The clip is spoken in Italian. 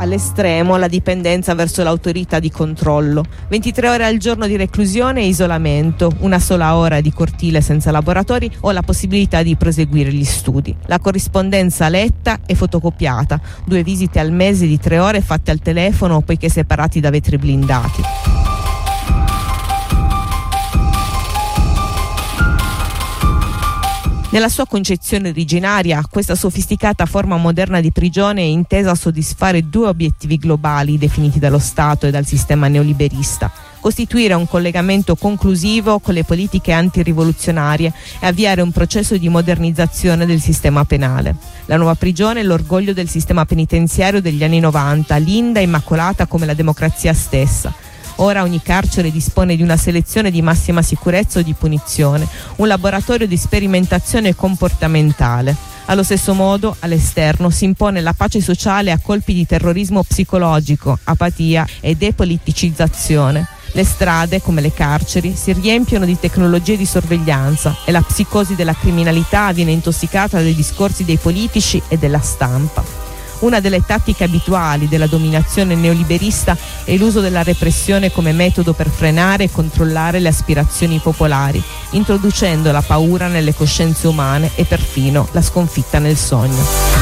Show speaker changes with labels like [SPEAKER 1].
[SPEAKER 1] All'estremo la dipendenza verso l'autorità di controllo. 23 ore al giorno di reclusione e isolamento, una sola ora di cortile senza laboratori o la possibilità di proseguire gli studi. La corrispondenza letta e fotocopiata, 2 visite al mese di 3 ore fatte al telefono poiché separati da vetri blindati. Nella sua concezione originaria, questa sofisticata forma moderna di prigione è intesa a soddisfare 2 obiettivi globali definiti dallo Stato e dal sistema neoliberista: costituire un collegamento conclusivo con le politiche antirivoluzionarie e avviare un processo di modernizzazione del sistema penale. La nuova prigione è l'orgoglio del sistema penitenziario degli anni 90, linda e immacolata come la democrazia stessa. Ora ogni carcere dispone di una selezione di massima sicurezza o di punizione, un laboratorio di sperimentazione comportamentale. Allo stesso modo, all'esterno si impone la pace sociale a colpi di terrorismo psicologico, apatia e depoliticizzazione. Le strade, come le carceri, si riempiono di tecnologie di sorveglianza e la psicosi della criminalità viene intossicata dai discorsi dei politici e della stampa. Una delle tattiche abituali della dominazione neoliberista è l'uso della repressione come metodo per frenare e controllare le aspirazioni popolari, introducendo la paura nelle coscienze umane e perfino la sconfitta nel sogno.